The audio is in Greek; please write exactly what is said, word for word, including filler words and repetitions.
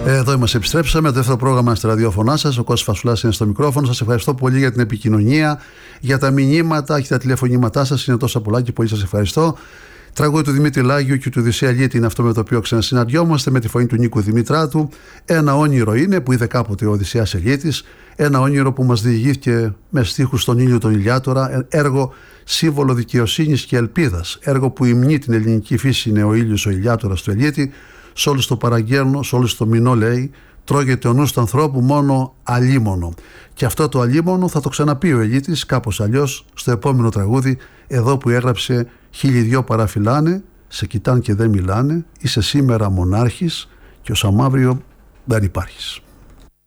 Εδώ είμαστε, επιστρέψαμε. Το δεύτερο πρόγραμμα στη ραδιόφωνά σας. Ο Κώστας Φασουλάς είναι στο μικρόφωνο. Σας ευχαριστώ πολύ για την επικοινωνία, για τα μηνύματα και τα τηλεφωνήματά σας. Είναι τόσα πολλά και πολύ σας ευχαριστώ. Τραγούδι του Δημήτρη Λάγιου και του Οδυσσέα Λίτη είναι αυτό με το οποίο ξανασυναντιόμαστε, με τη φωνή του Νίκου Δημητράτου. Ένα όνειρο είναι που είδε κάποτε ο Οδυσσέας Ελίτης. Ένα όνειρο που μας διηγήθηκε με στίχους στον ήλιο τον Ηλιάτορα. Έργο σύμβολο δικαιοσύνης και ελπίδας. Έργο που υμνεί την ελληνική φύση, είναι ο ήλιος ο Ηλιάτορας του Ελίτη. Σ' όλους το παραγγέλνω, σ' όλους το μηνώ, λέει, τρώγεται ο νους του ανθρώπου μόνο αλίμονο. Και αυτό το αλίμονο θα το ξαναπεί ο Ελίτης κάπως αλλιώς στο επόμενο τραγούδι, εδώ που έγραψε «Χίλιοι δυο παραφυλάνε, σε κοιτάν και δεν μιλάνε, είσαι σήμερα μονάρχης και ως αμαύριο δεν υπάρχεις».